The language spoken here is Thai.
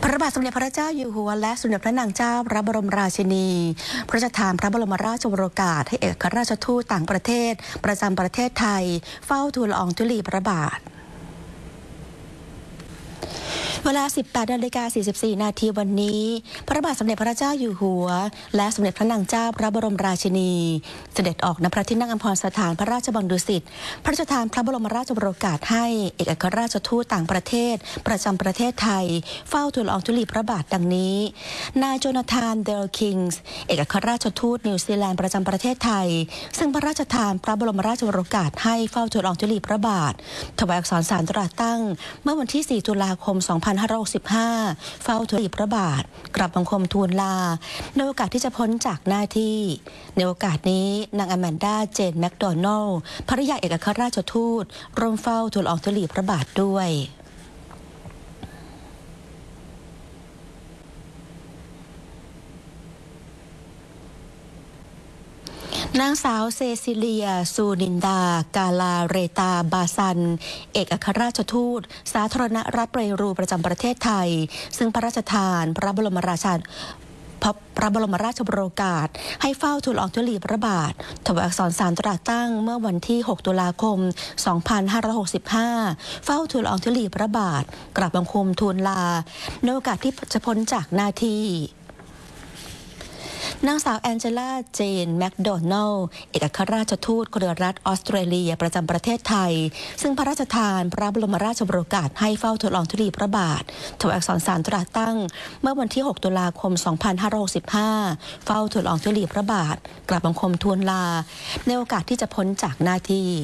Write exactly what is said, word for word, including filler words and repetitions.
ระบาทสมเด็จพระเจ้าอยู่หัวและสมเด็จพระนางเจ้าพระบรมราชินีพระราชทานพระบรมราชโองการให้เอกอัครราชทูตต่างประเทศประจำประเทศไทยเฝ้าทูลละอองธุลีพระบาทเวลา สิบแปดนาฬิกาสี่สิบสี่ นาทีวันนี้พระบาทสมเด็จพระเจ้าอยู่หัวและสมเด็จพระนางเจ้าพระบรมราชินีเสด็จออกณพระที่นั่งอัมพรสถานพระราชวังดุสิตพระราชทานพระบรมราชโองการให้เอกอัครราชทูตต่างประเทศประจำประเทศไทยเฝ้าทูลละอองธุลีพระบาทดังนี้นายโจนาธานเดลคิงส์เอกอัครราชทูตนิวซีแลนด์ประจำประเทศไทยซึ่งพระราชทานพระบรมราชโองการให้เฝ้าทูลละอองธุลีพระบาทถวายอักษรสารตราตั้งเมื่อวันที่สี่ตุลาคมสองพันห้าร้อยหกสิบห้าเฝ้าทูลพระบาทกราบบังคมทูลลาในโอกาสที่จะพ้นจากหน้าที่ในโอกาสนี้นางอแมนดาเจนแมคโดนัลล์ภริยาเอกอัครราชทูตร่วมเฝ้าทูลละอองธุลีพระบาทด้วยนางสาวเซซิเลียซูนินดากาลาเรตาบาซันเอกอัครราชทูตสาธารณรัฐเปรูประจำประเทศไทยซึ่งพระราชทานพระบรมราชาพระบรมราชโองการให้เฝ้าทูลละอองธุลีพระบาทถวายอักษรสารตราตั้งเมื่อวันที่หกตุลาคมสองพันห้าร้อยหกสิบห้าเฝ้าทูลละอองธุลีพระบาทกราบบังคมทูลลาในโอกาสที่จะพ้นจากหน้าที่นางสาวแองเจล่าเจนแมคโดนัลล์เอกอัครราชทูตเครือรัฐออสเตรเลียประจำประเทศไทยซึ่งพระราชทานพระบรมราชโองการให้เฝ้าทูลละอองธุลีพระบาทถวายอักษรสารตราตั้งเมื่อวันที่หกตุลาคมสองพันห้าร้อยหกสิบห้าเฝ้าทูลละอองธุลีพระบาทกราบบังคมทูลลาในโอกาสที่จะพ้นจากหน้าที่